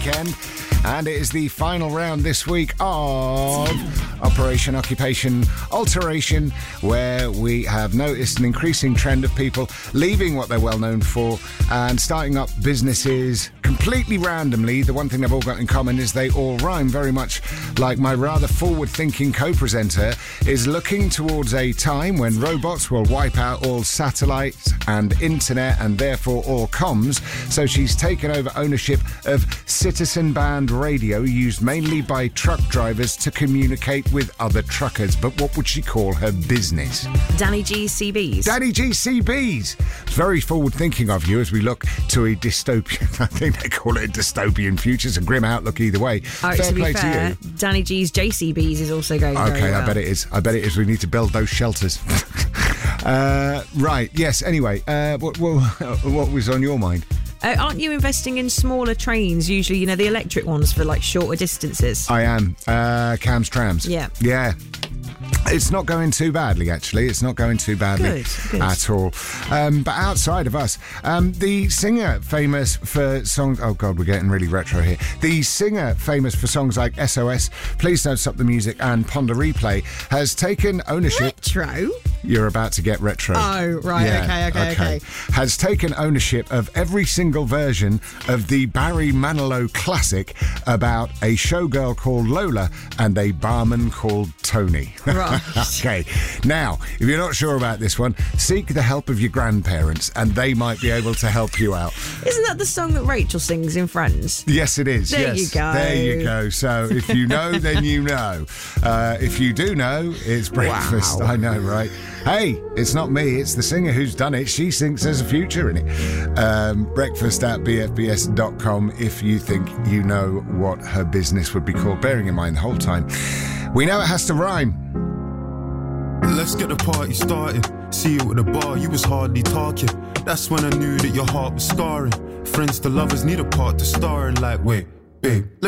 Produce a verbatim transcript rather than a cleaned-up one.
weekend, and it is the final round this week of Operation Occupation Alteration, where we have noticed an increasing trend of people leaving what they're well known for and starting up businesses completely randomly. The one thing they've all got in common is they all rhyme, very much like my rather forward-thinking co-presenter is looking towards a time when robots will wipe out all satellites and internet and therefore all comms. So she's taken over ownership of citizen band radio used mainly by truck drivers to communicate with other truckers. But what would she call her business? Danny G's C Bs. Danny G's C Bs. Very forward-thinking of you as we look to a dystopian, I think they call it a dystopian future. It's a grim outlook either way. Oh, fair to be play fair, to you. Danny G's J C Bs is also going very Okay, well. I bet it is. I bet it is. We need to build those shelters. uh, right, yes, anyway, uh, what, what, what was on your mind? Uh, aren't you investing in smaller trains, usually, you know, the electric ones for, like, shorter distances? I am. Uh, Cam's Trams. Yeah. Yeah. It's not going too badly, actually. It's not going too badly Good, good. at all. Um, but outside of us, um, the singer famous for songs... Oh, God, we're getting really retro here. The singer famous for songs like S O S, Please Don't Stop the Music and Ponder Replay has taken ownership... Retro? You're about to get retro. Oh, right, Yeah, okay, okay, okay. Has taken ownership of every single version of the Barry Manilow classic about a showgirl called Lola and a barman called Tony. Right. Okay. Now, if you're not sure about this one, seek the help of your grandparents and they might be able to help you out. Isn't that the song that Rachel sings in Friends? Yes, it is. There yes. you go. There you go. So if you know, then you know. Uh, if you do know, it's breakfast. Wow. I know, right? Hey, it's not me, it's the singer who's done it. She thinks there's a future in it. Um, breakfast at b f b s dot com if you think you know what her business would be called, bearing in mind the whole time we know it has to rhyme. Let's get the party started. See you at the bar, you was hardly talking. That's when I knew that your heart was scarring. Friends to lovers need a part to star in, like, wait, babe, let